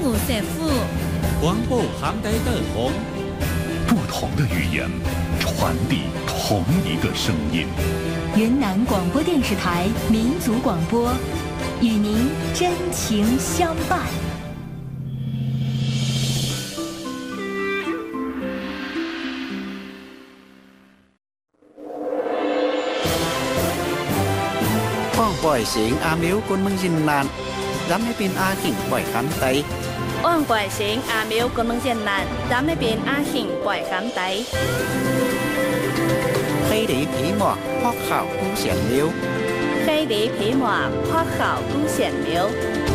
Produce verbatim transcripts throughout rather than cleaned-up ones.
五省府广播杭台的红， 不同的语言传递同一个声音。 云南广播电视台民族广播，与您真情相伴。 ป้องปล่อยเสียงอามิวคนเมืองยินนานย้ำให้เป็นอาขิงปล่อยคำไตว่างปล่อยเสียงอามิวคนเมืองเชียนนานย้ำให้เป็นอาขิงปล่อยคำไตให้ดีผีหมอกพอกข่าวผู้เสียงนิ้วให้ดีผีหมอกพอกข่าวผู้เสียงนิ้ว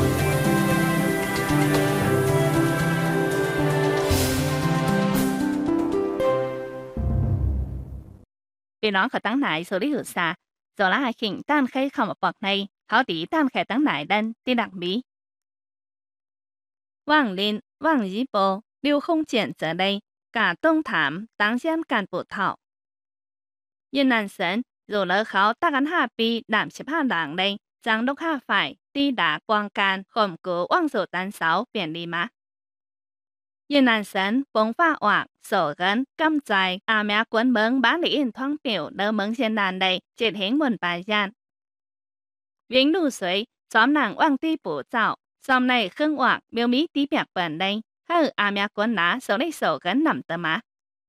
พี่น้องเขาตั้งไหนสุริยุทธาrồi là hai khỉnh tan khay không ở bậc này, họ tí tan khay tăng nải đan đi đặc bí. Vang Linh, Vang Yi Bo, Liu Hong Jian trở đây, cả Đông Thảm, Tang Giang Can Bộ Thảo. Yên Nam Sơn, rồi là họ ta gắn hạ bi đảm xếp hạ đảng đây, Giang Đốc hạ phải, đi đá quang can, khổng cố Vang Sổ Tán Sáu, biển đi má. Yên Nam Sơn, bóng pha hoặc, sổ gắn, căm dài, à mẹ quân mớng bá lý in thoáng biểu đỡ mớng trên đàn đầy, triệt hiến nguồn bài gian. Viếng đủ suối, xóm nàng Vang ti bổ dạo, xóm này khương hoặc, miêu mỹ tí bạc bẩn đây, hư à mẹ quân ná, sổ lấy sổ gắn nằm tờ má.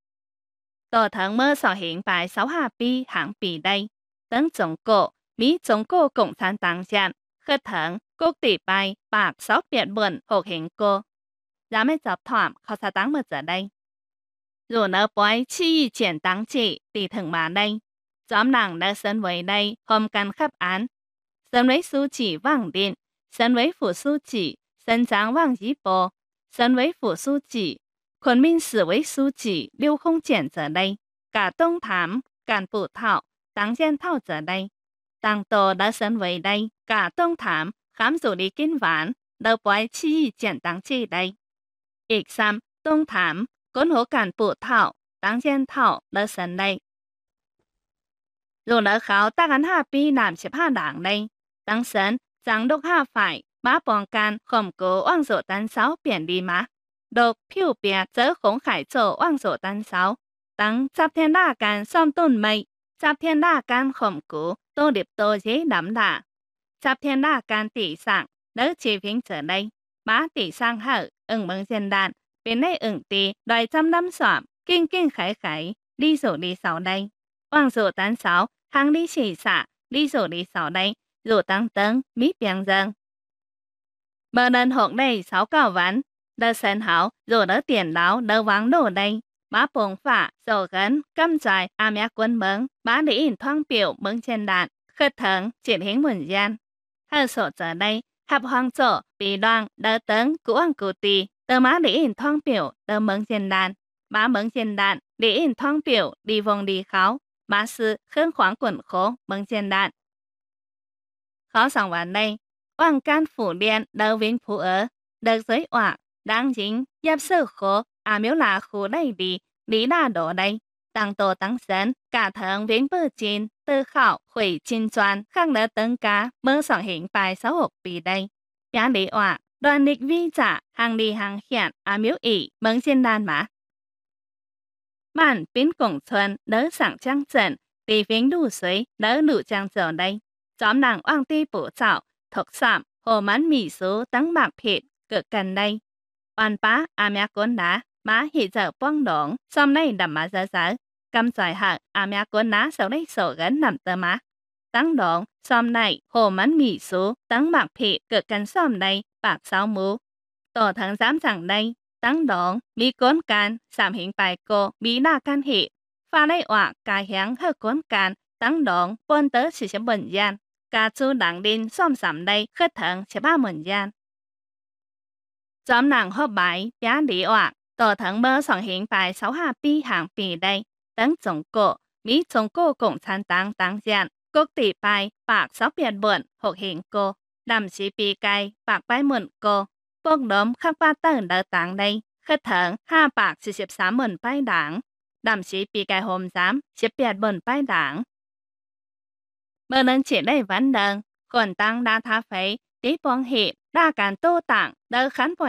Tổ thắng mơ sổ hiến bài sáu hà bi hạng bì đây, tấn tổng cổ, mỹ tổng cổ cộng sản tăng gian, khất thắng, cốc tỷ bài, bạc sáu biệt bẩn, hộp hiến cô. Giá mấy dọc thỏm, khó xa tăng mật ở đây. Dù nỡ bói chi y triển tăng trị, tỷ thừng mà đây. Gióm nàng đã sân với đây, hôm căn khắp án. Sân với su chỉ Vang Điện, sân với phủ su chỉ, sân giáng Vang Yi Bo, sân với phủ su chỉ, khuẩn minh sử với su chỉ, Liu Hong Jian ở đây. Cả Đông Thám, Càn Bộ Thảo, Tang Giang Thảo ở đây. Tăng Tô đã sân với đây, cả Đông Thám, khám dụ đi kinh ván, nỡ bói chi y triển tăng trị đây. Ích xăm, Đông Thám, Cốn hố Càn Bộ Thảo, Tang Giang Thảo đã sân đây. Rồi đã khảo ta gắn hạ bi làm xếp hạ đảng đây. Tăng sân, Giang Đốc hạ phải, bá bóng can, khổng cố Vang Sổ Tán Sáu biển đi má. Độc phiêu biệt dỡ khổng khải chỗ Vang Sổ Tán Sáu. Tăng giáp thiên đa can xóm tôn mây, giáp thiên đa can khổng cố, tô điệp tô dễ đắm đả. Giáp thiên đa can tỷ sạng, đỡ chế phiến trở đây. Bá tỷ sang hở, ưng mừng dân đàn, bên đây ưng tỷ, đòi trăm năm xoạm, kinh kinh khải khải, đi sổ đi sáu đây. Vang Sổ Tán Sáu, hàng đi chỉ xạ, đi sổ đi sáu đây, rồi tăng tấn, mít biang dân. Bờ đơn hộp đây sáu cao ván, đỡ sân hảo, rồi đỡ tiền đáo, đỡ vắng đồ đây. Bá bông phả, sổ gắn, căm dài, à mẹ quân mớng, bá lý in thoáng biểu mớng trên đạn, khất thắng, triển hiến nguồn gian. Hờ sổ trở đây, hạp hoang chỗ, bì đoan, đỡ tấn, cũ ăn cụ tì, tờ má lý in thoáng biểu, đỡ mớng trên đạn. Bá mớng trên đạn, lý in thoáng biểu, đi vòng đi kháo, bá sư, khương khoáng quẩn khố, mớng trên đạn. Khó sòng vào đây, Vang can phủ điện, đỡ vinh phủ ở, đỡ giới họa, đáng dính, giáp sơ khố, à miếu là khu đây đi, lý đa đổ đây. Tăng tổ tăng sân, cả thượng vĩnh bơ chín, tư khảo, hủy chín doan, khang đỡ tấn cá, mơ sòng hình bài sáu hộp bì đây. Bá lý họa, đoàn địch vi trả, hàng đi hàng hiện, à miếu ỉ, mớng trên đàn má. Màn biến cổng xuân, đỡ sẵn trang trận, tỷ vĩnh đủ suối, đỡ đủ trang trở đây. Gióm nàng Vang ti bổ dạo, thọc sạm, hồ mán mì số tăng bạc phịt, cực gần đây. Oan bá, à mẹ côn đá, má hị dở bong đống, xóm này đầm má dở dở. Căm giải hạng, à mẹ côn đá sau đây sổ gắn nằm tờ má. Tăng đống, xóm này, hồ mán mì số, tăng bạc phịt, cực gần xóm đây, bạc sáu mũ. Tổ thắng giám rằng đây, tăng đống, mỹ côn can, sảm hình bài cô, mỹ đa can hị. Pha đây họa, cả hiáng hơi côn can, tăng đống, bôn tớ chỉ sẽ bẩn gian. Cả chú đảng đinh xóm sảm đây, khất thắng sẽ ba mẩn gian. Gióm nàng hộp bài, bá lý họa, tổ thắng mơ sòng hình bài sáu hà bi hàng bì đây. Tấn tổng cổ, mỹ tổng cổ cộng sản tăng tăng gian. Cốc tỷ bài, bạc sáu biệt bẩn, hộp hình cô. Đàm sĩ bì cay, bạc bài mẩn cô. Bốc đốm khắc ba tờn đỡ tăng đây. Khất thắng, hà bạc sẽ xếp xá mẩn bài đảng. Đàm sĩ bì cay hôm giám, xếp biệt bẩn bài đảng. Mơ nâng chỉ đây vấn đơn, còn tăng đa thá phấy, tí bóng hiệp, đa cản tô tặng, đỡ khán bòi